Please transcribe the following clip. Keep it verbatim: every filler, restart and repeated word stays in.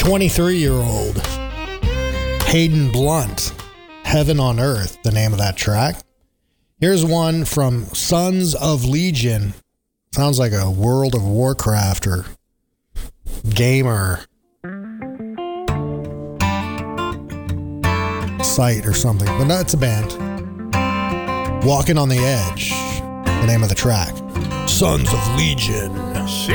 twenty-three-year-old Hayden Blunt, Heaven on Earth, the name of that track. Here's one from Sons of Legion. Sounds like a World of Warcraft or gamer site or something, but no, it's a band. Walking on the Edge, the name of the track. Sons of Legion. See